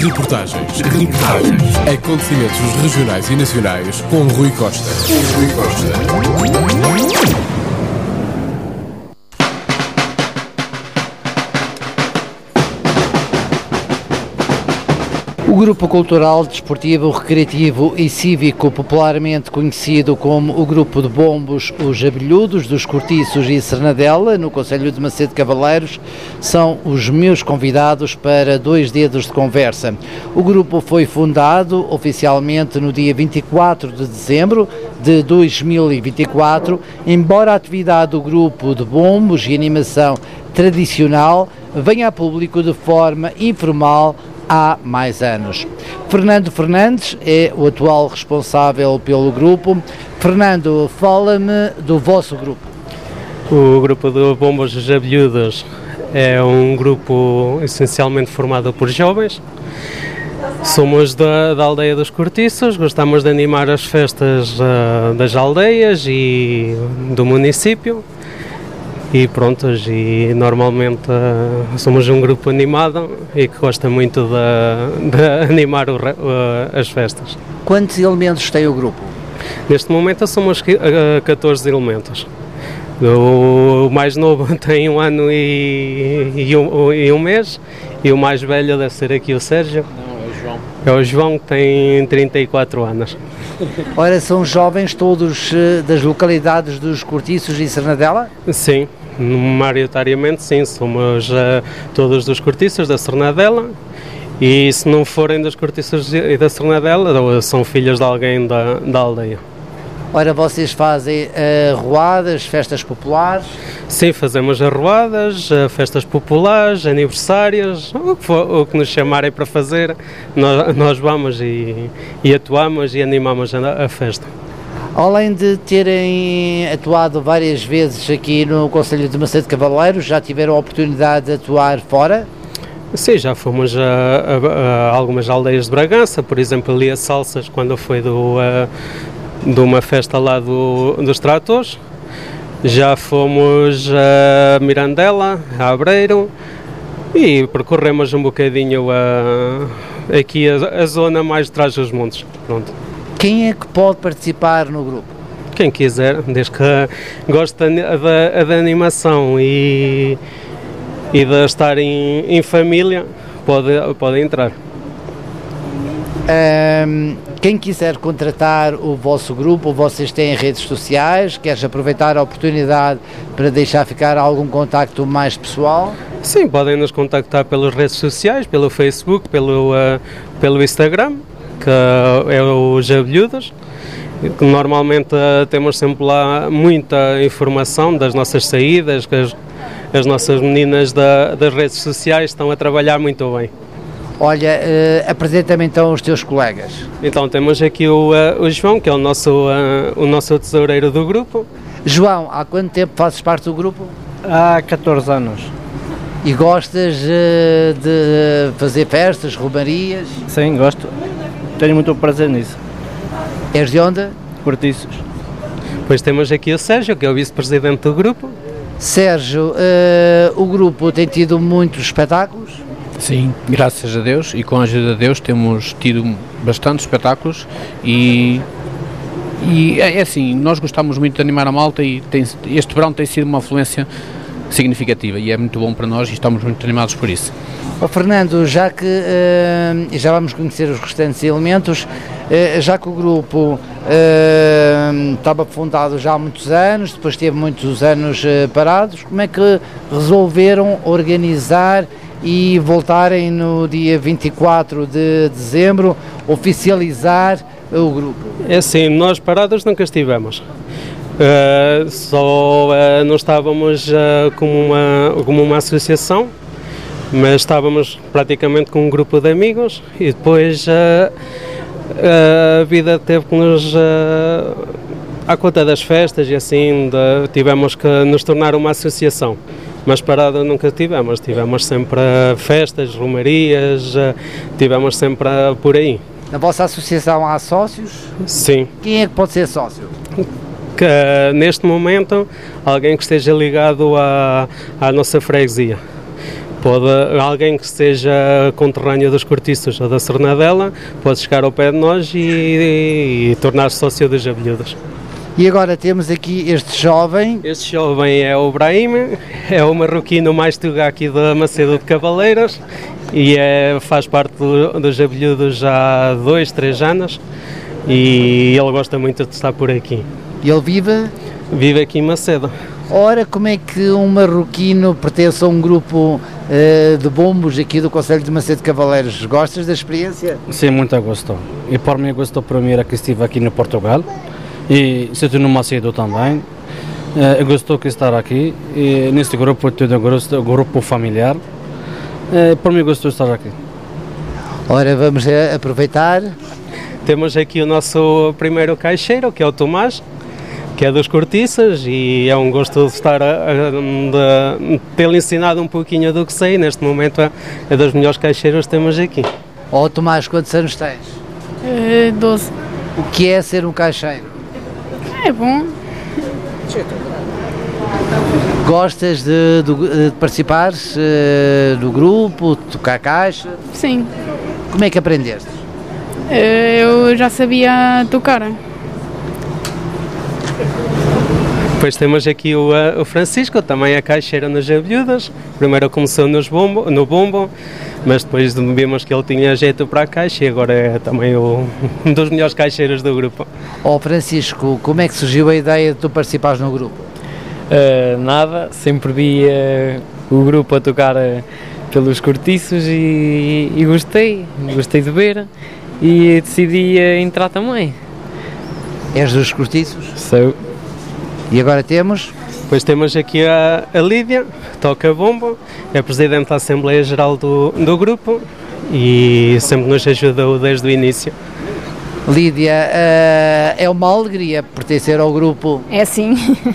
Reportagens. Acontecimentos regionais e nacionais com Rui Costa. O Grupo Cultural, Desportivo, Recreativo e Cívico, popularmente conhecido como o Grupo de Bombos Os Abelhudos, dos Cortiços e Sernadela, no concelho de Macedo Cavaleiros, são os meus convidados para 2 dedos de conversa. O grupo foi fundado oficialmente no dia 24 de dezembro de 2024, embora a atividade do Grupo de Bombos e Animação tradicional venha a público de forma informal há mais anos. Fernando Fernandes é o atual responsável pelo grupo. Fernando, fala-me do vosso grupo. O grupo de Bombos Os Abelhudos é um grupo essencialmente formado por jovens. Somos da aldeia dos Cortiços, gostamos de animar as festas das aldeias e do município. E pronto, e normalmente somos um grupo animado e que gosta muito de animar as festas. Quantos elementos tem o grupo? Neste momento somos 14 elementos. O mais novo tem 1 ano e 1 mês e o mais velho deve ser aqui o Sérgio. Não, é o João. É o João, que tem 34 anos. Ora, são jovens todos das localidades dos Cortiços e Sernadela? Sim. Maioritariamente sim, somos todos dos Cortiços da Sernadela e se não forem dos Cortiços e da Sernadela são filhos de alguém da aldeia. Ora, vocês fazem arruadas, festas populares? Sim, fazemos arruadas, festas populares, aniversários, o que nos chamarem para fazer, nós vamos e atuamos e animamos a festa. Além de terem atuado várias vezes aqui no concelho de Macedo Cavaleiros, já tiveram a oportunidade de atuar fora? Sim, já fomos a algumas aldeias de Bragança, por exemplo ali a Salsas, quando foi de uma festa lá dos tratores. Já fomos a Mirandela, a Abreiro e percorremos um bocadinho aqui a zona mais de trás dos montes. Pronto. Quem é que pode participar no grupo? Quem quiser, desde que goste da animação e de estar em família, pode entrar. Quem quiser contratar o vosso grupo, vocês têm redes sociais, queres aproveitar a oportunidade para deixar ficar algum contacto mais pessoal? Sim, podem nos contactar pelas redes sociais, pelo Facebook, pelo Instagram, que é os Abelhudos. Normalmente temos sempre lá muita informação das nossas saídas, que as nossas meninas das redes sociais estão a trabalhar muito bem. Olha, apresenta-me então os teus colegas. Então temos aqui o João, que é o nosso tesoureiro do grupo. João, há quanto tempo fazes parte do grupo? Há 14 anos. E gostas de fazer festas, romarias? Sim, gosto. Tenho muito prazer nisso. És de onde? Cortiços. Depois temos aqui o Sérgio, que é o vice-presidente do grupo. Sérgio, o grupo tem tido muitos espetáculos? Sim, graças a Deus e com a ajuda de Deus temos tido bastantes espetáculos e é assim, nós gostamos muito de animar a malta e este verão tem sido uma afluência significativa e é muito bom para nós e estamos muito animados por isso. Fernando, já que já vamos conhecer os restantes elementos, já que o grupo estava fundado já há muitos anos, depois teve muitos anos parados, como é que resolveram organizar e voltarem no dia 24 de dezembro, oficializar o grupo? É assim, nós parados nunca estivemos. Não estávamos como uma associação, mas estávamos praticamente com um grupo de amigos e depois a vida teve que nos à conta das festas e assim tivemos que nos tornar uma associação, mas parada nunca tivemos sempre festas, romarias, tivemos sempre por aí. Na vossa associação há sócios? Sim. Quem é que pode ser sócio? Que, neste momento, alguém que esteja ligado à nossa freguesia. Alguém que seja conterrâneo dos cortiços ou da Cernadela pode chegar ao pé de nós e tornar-se sócio dos Abelhudos. E agora temos aqui este jovem. Este jovem é o Brahim, é o marroquino mais tuga aqui da Macedo de Cavaleiros e faz parte dos Abelhudos há 2, 3 anos e ele gosta muito de estar por aqui. E ele vive? Vive aqui em Macedo. Ora, como é que um marroquino pertence a um grupo de bombos aqui do Concelho de Macedo de Cavaleiros? Gostas da experiência? Sim, muito gosto. E por mim gosto primeiro que estive aqui no Portugal e estou no Macedo também. Gosto de estar aqui e neste grupo, todo grupo familiar. Por mim gosto de estar aqui. Ora, vamos aproveitar. Temos aqui o nosso primeiro caixeiro, que é o Tomás, que é dos cortiças, e é um gosto de estar de ter-lhe ensinado um pouquinho do que sei. Neste momento é dos melhores caixeiros que temos aqui. Ó Tomás, quantos anos tens? 12. O que é ser um caixeiro? É bom. Gostas de participar do grupo, de tocar caixa? Sim. Como é que aprendeste? Eu já sabia tocar. Depois temos aqui o Francisco, também é caixeiro nas Abelhudas. Primeiro começou no bombo, mas depois vimos que ele tinha jeito para a caixa e agora é também um dos melhores caixeiros do grupo. Ó Francisco, como é que surgiu a ideia de tu participares no grupo? Nada, sempre vi o grupo a tocar pelos cortiços e gostei de ver e decidi entrar também. És dos cortiços? Sou. E agora temos? Depois temos aqui a Lídia, que toca bombo, é presidente da Assembleia Geral do grupo e sempre nos ajudou desde o início. Lídia, é uma alegria pertencer ao grupo? É sim.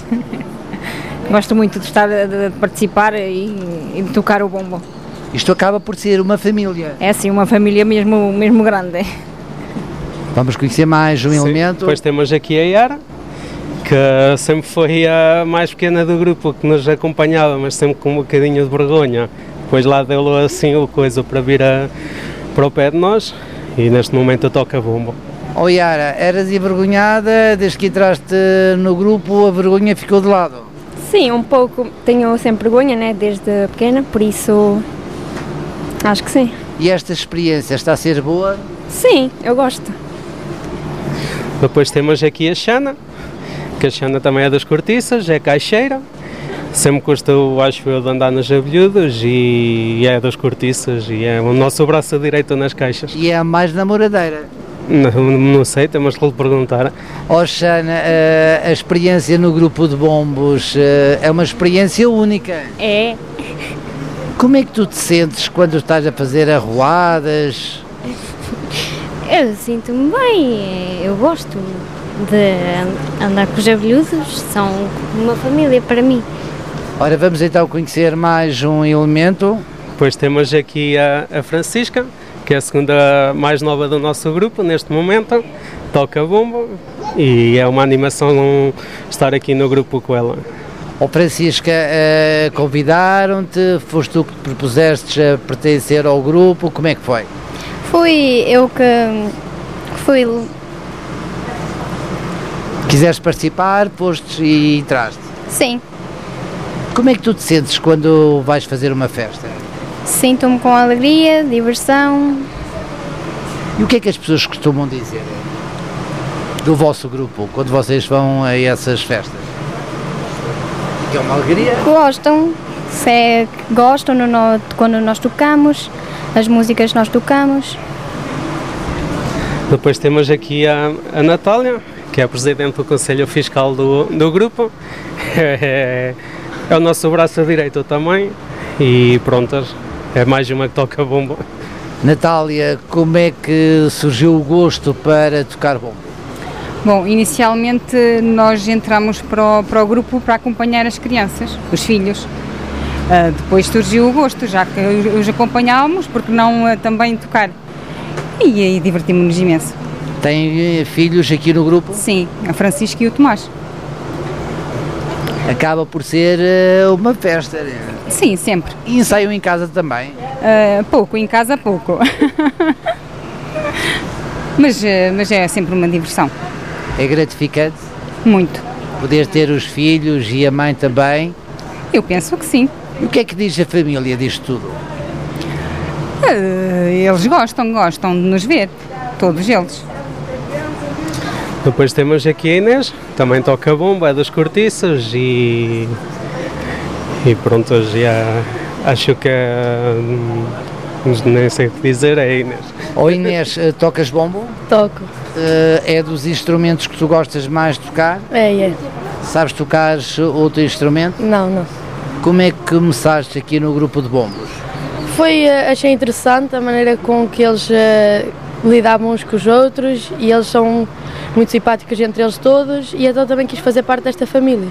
Gosto muito de estar de participar e de tocar o bombo. Isto acaba por ser uma família. É sim, uma família mesmo grande. Vamos conhecer mais um elemento. Depois temos aqui a Yara, que sempre foi a mais pequena do grupo, que nos acompanhava, mas sempre com um bocadinho de vergonha. Depois lá deu assim o coisa para vir para o pé de nós e neste momento toca bombo. Oh Yara, eras envergonhada, desde que entraste no grupo a vergonha ficou de lado? Sim, um pouco. Tenho sempre vergonha, né, desde pequena, por isso acho que sim. E esta experiência está a ser boa? Sim, eu gosto. Depois temos aqui a Xana, que a Xana também é das cortiças, é caixeira, sempre gostou, acho eu, de andar nos Abelhudos e é das cortiças e é o nosso braço direito nas caixas. E é a mais namoradeira? Não sei, temos que lhe perguntar. Oh Xana, a experiência no grupo de bombos é uma experiência única. É. Como é que tu te sentes quando estás a fazer arruadas? Eu sinto-me bem, eu gosto de andar com os Abelhudos, são uma família para mim. Ora, vamos então conhecer mais um elemento. Depois temos aqui a Francisca, que é a segunda mais nova do nosso grupo neste momento, toca bombo e é uma animação estar aqui no grupo com ela. Oh Francisca, convidaram-te, foste tu que te propuseste a pertencer ao grupo, como é que foi? Fui eu que fui. Quiseste participar, postes e entraste? Sim, Como é que tu te sentes quando vais fazer uma festa? sinto-me com alegria, diversão. E o que é que as pessoas costumam dizer do vosso grupo, quando vocês vão a essas festas? Que é uma alegria? Gostam, gostam quando nós tocamos, as músicas que nós tocamos. Depois temos aqui a Natália, que é a presidente do Conselho Fiscal do grupo, é o nosso braço direito também e pronto, é mais uma que toca bombo. Natália, como é que surgiu o gosto para tocar bombo? Bom, inicialmente nós entramos para o grupo para acompanhar as crianças, os filhos. Depois surgiu o gosto, já que os acompanhávamos, porque não também tocar. E aí divertimos-nos imenso. Tem filhos aqui no grupo? Sim, a Francisca e o Tomás. Acaba por ser uma festa, né? Sim, sempre. E ensaiam em casa também? Pouco, em casa pouco. mas é sempre uma diversão. É gratificante? Muito. Poder ter os filhos e a mãe também? Eu penso que sim. E o que é que diz a família disto tudo? Eles gostam de nos ver, todos eles. Depois temos aqui a Inês, também toca bomba, é dos cortiços e pronto, hoje acho que nem sei o que dizer, é a Inês. Inês, tocas bombo? Toco. É dos instrumentos que tu gostas mais de tocar? É. Sabes tocar outro instrumento? Não. Como é que começaste aqui no grupo de bombos? Achei interessante a maneira com que eles lidavam uns com os outros e eles são muito simpáticos entre eles todos e então também quis fazer parte desta família.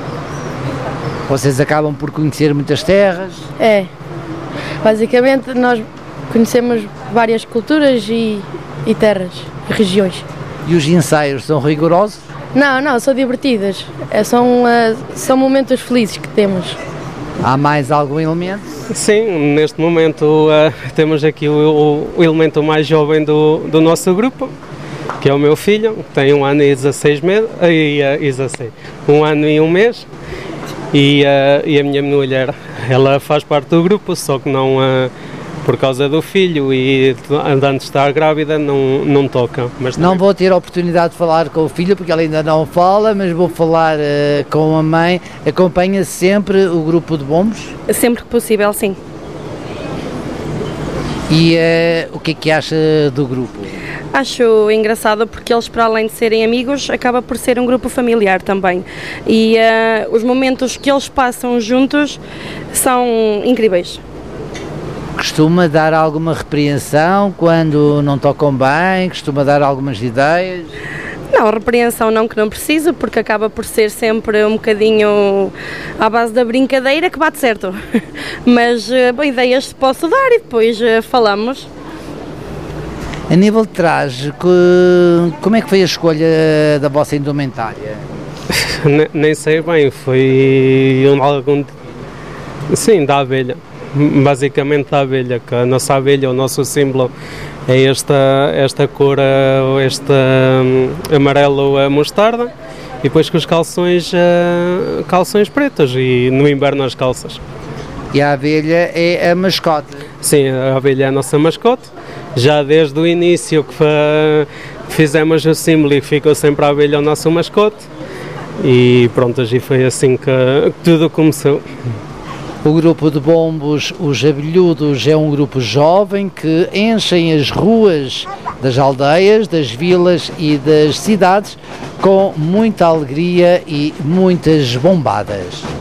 Vocês acabam por conhecer muitas terras? É. Basicamente nós conhecemos várias culturas e terras e regiões. E os ensaios são rigorosos? Não, são divertidas. São momentos felizes que temos. Há mais algum elemento? Sim, neste momento temos aqui o elemento mais jovem do nosso grupo, que é o meu filho, que tem 1 ano e 16 meses, 1 ano e 1 mês, e a minha mulher, ela faz parte do grupo, só que não, por causa do filho e andando de estar grávida, não toca. Mas não vou ter a oportunidade de falar com o filho, porque ele ainda não fala, mas vou falar com a mãe. Acompanha sempre o grupo de bombos? Sempre que possível, sim. E o que é que acha do grupo? Acho engraçado porque eles, para além de serem amigos, acaba por ser um grupo familiar também. E os momentos que eles passam juntos são incríveis. Costuma dar alguma repreensão quando não tocam bem? Costuma dar algumas ideias? Não, repreensão não, que não preciso, porque acaba por ser sempre um bocadinho à base da brincadeira que bate certo. Mas ideias posso dar e depois falamos. A nível de traje, como é que foi a escolha da vossa indumentária? Nem sei bem, foi sim, da abelha. Basicamente da abelha, que a nossa abelha, o nosso símbolo é esta cor, este amarelo mostarda, e depois com os calções pretos e no inverno as calças. E a abelha é a mascote? Sim, a abelha é a nossa mascote, já desde o início que fizemos o símbolo e ficou sempre a abelha o nosso mascote, e pronto, e foi assim que tudo começou. O grupo de bombos, os Abelhudos, é um grupo jovem que enchem as ruas das aldeias, das vilas e das cidades com muita alegria e muitas bombadas.